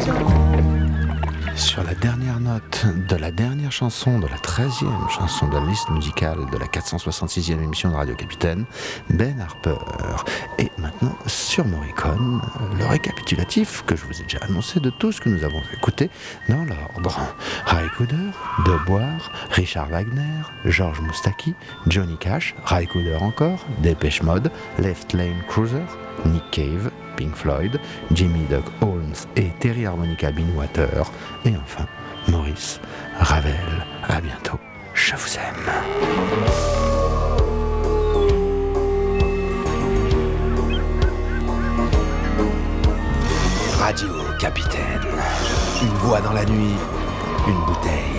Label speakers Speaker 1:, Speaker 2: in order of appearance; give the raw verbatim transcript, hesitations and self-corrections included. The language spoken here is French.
Speaker 1: Sur la dernière note de la dernière chanson, de la treizième chanson de la liste musicale de la quatre cent soixante-sixième émission de Radio Capitaine, Ben Harper. Et maintenant, sur Morricone, le récapitulatif que je vous ai déjà annoncé de tout ce que nous avons écouté dans l'ordre. Ray Cooder, De Boer, Richard Wagner, George Moustaki, Johnny Cash, Ray Cooder encore, Depeche Mode, Left Lane Cruiser, Nick Cave, Pink Floyd, Jimmy Doug Holmes et Terry Harmonica Binwater, et enfin Maurice Ravel. À bientôt, je vous aime.
Speaker 2: Radio Capitaine, une voix dans la nuit, une bouteille